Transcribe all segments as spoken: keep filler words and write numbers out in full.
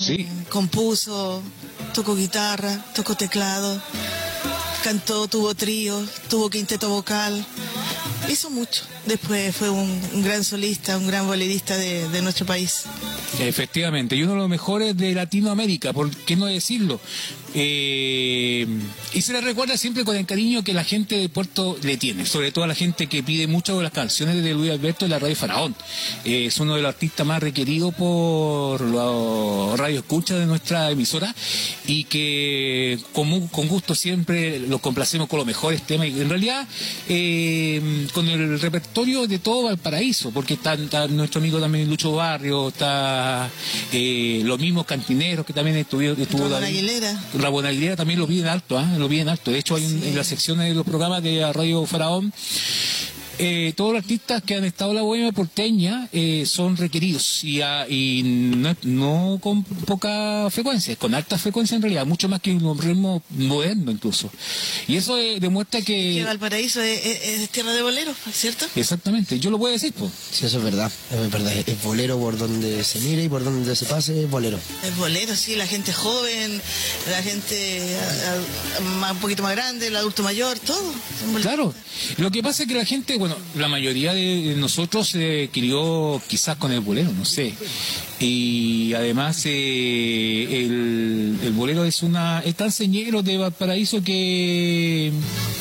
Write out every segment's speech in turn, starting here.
Sí. Eh, compuso, tocó guitarra, tocó teclado, cantó, tuvo trío, tuvo quinteto vocal, hizo mucho. Después fue un, un gran solista, un gran bolerista de, de nuestro país. Efectivamente, y uno de los mejores de Latinoamérica, ¿por qué no decirlo? Eh, y se le recuerda siempre con el cariño que la gente de Puerto le tiene, sobre todo a la gente que pide muchas de las canciones de Luis Alberto de la Radio Faraón. Eh, es uno de los artistas más requeridos por los radioescuchas de nuestra emisora y que con, con gusto siempre los complacemos con los mejores temas y en realidad eh, con el repertorio de todo Valparaíso, porque está, está nuestro amigo también Lucho Barrio, está eh, los mismos cantineros que también estuvieron, estuvo Ramón Aguilera. Ramón Aguilera también lo vi en alto, ¿eh? lo vi en alto. De hecho, hay un, Sí. en las secciones de los programas de Radio Faraón, eh, todos los artistas que han estado en la bohemia porteña eh, son requeridos y, a, y no, no con poca frecuencia, con alta frecuencia en realidad, mucho más que un ritmo moderno incluso. Y eso eh, demuestra que... Que Valparaíso es, es, es tierra de boleros, ¿cierto? Exactamente, yo lo puedo decir, pues. Sí, eso es verdad, es verdad. Es bolero por donde se mire y por donde se pase, es bolero. Es bolero, sí, la gente joven, la gente a, a, más, un poquito más grande, el adulto mayor, todo. Claro, lo que pasa es que la gente, bueno, la mayoría de nosotros se eh, crió quizás con el bolero, no sé. Y además eh, el, el bolero es una es tan señero de Valparaíso que,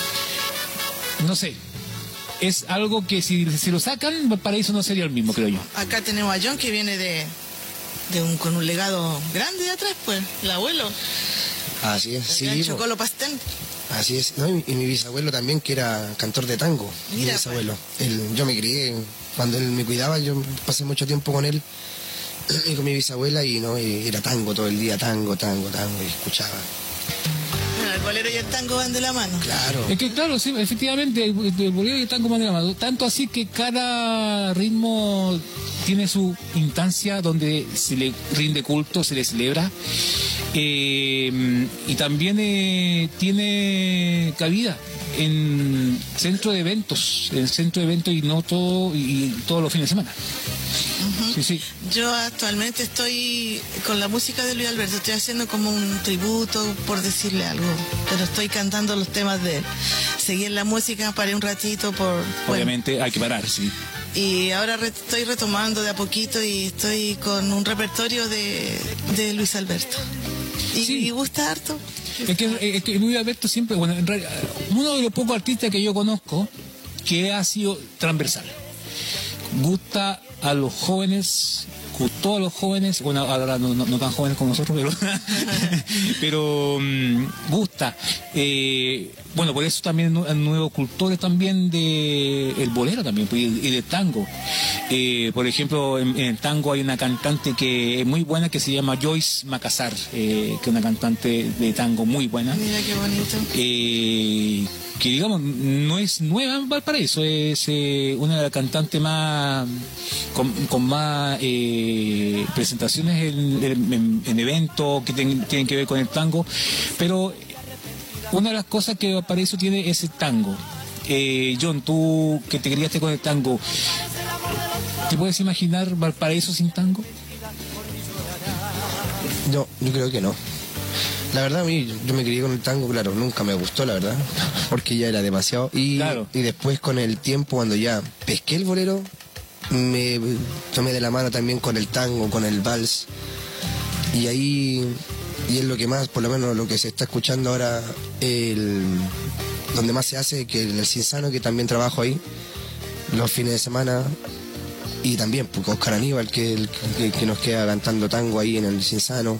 no sé, es algo que si, si lo sacan, Valparaíso no sería el mismo, creo yo. Acá tenemos a John que viene de, de un, con un legado grande de atrás, pues, el abuelo. Así es, El sí. gran po. Chocolo Pastén. Así es, ¿no? Y, y mi bisabuelo también, que era cantor de tango. Mi Mira, bisabuelo. Él, yo me crié, cuando él me cuidaba, yo pasé mucho tiempo con él y con mi bisabuela y no y era tango todo el día, tango, tango, tango, y escuchaba. Bueno, el bolero y el tango van de la mano. Claro. Es que claro, sí, efectivamente, el, el bolero y el tango van de la mano. Tanto así que cada ritmo tiene su instancia donde se le rinde culto, se le celebra. Eh, y también eh, tiene cabida en centro de eventos, en centro de eventos y no todo, y todos los fines de semana. Uh-huh. Sí, sí. Yo actualmente estoy con la música de Luis Alberto, estoy haciendo como un tributo, por decirle algo, pero estoy cantando los temas de él. Seguí en la música, paré un ratito por... Obviamente bueno, hay que parar, sí. y ahora re estoy retomando de a poquito y estoy con un repertorio de, de Luis Alberto. Y, Sí. y gusta harto. Es que, es que Luis Alberto siempre, bueno, en realidad, uno de los pocos artistas que yo conozco que ha sido transversal. Gusta a los jóvenes, gustó a los jóvenes, bueno, ahora no, no, no tan jóvenes como nosotros, pero, pero um, gusta. Eh, bueno, por eso también nuevos cultores también de el bolero también y, y del tango. Eh, por ejemplo, en, en el tango hay una cantante que es muy buena que se llama Joyce Macassar, eh, que es una cantante de tango muy buena. Mira qué bonito. Eh, que digamos no es nueva en Valparaíso, es eh, una de las cantantes más con, con más eh, presentaciones en, en, en eventos que ten, tienen que ver con el tango, pero una de las cosas que Valparaíso tiene es el tango. eh, John, tú que te criaste con el tango, ¿te puedes imaginar Valparaíso sin tango? No, yo creo que no. La verdad, a mí, yo, yo me crié con el tango, claro, nunca me gustó, la verdad, porque ya era demasiado. Y, claro. y después con el tiempo, cuando ya pesqué el bolero, me tomé de la mano también con el tango, con el vals. Y ahí, y es lo que más, por lo menos lo que se está escuchando ahora, el, donde más se hace, que en el Cinzano, que también trabajo ahí, los fines de semana. Y también, porque Oscar Aníbal, que, el, que, que nos queda cantando tango ahí en el Cinzano.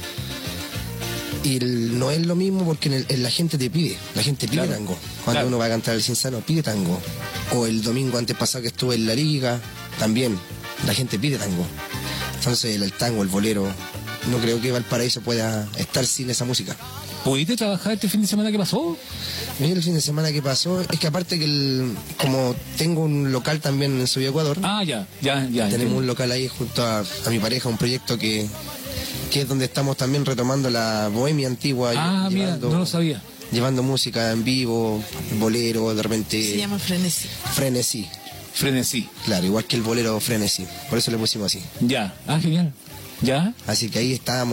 Y el, no es lo mismo porque en el, en la gente te pide, la gente pide claro, tango. Cuando claro. uno va a cantar el Cinzano, pide tango. O el domingo antes pasado que estuve en la liga, también, la gente pide tango. Entonces el, el tango, el bolero, no creo que Valparaíso pueda estar sin esa música. ¿Pudiste trabajar este fin de semana que pasó? Mira, el fin de semana que pasó, es que aparte que el, como tengo un local también en Subí Ecuador, Ah, ya, ya, ya. tenemos entiendo. un local ahí junto a, a mi pareja, un proyecto que, que es donde estamos también retomando la bohemia antigua. Ah, mira, llevando, no lo sabía. Llevando música en vivo, bolero, de repente... Se llama Frenesí. Frenesí, Frenesí. claro, igual que el bolero Frenesí, por eso le pusimos así. Ya, ah, genial. ¿Ya? Así que ahí estábamos.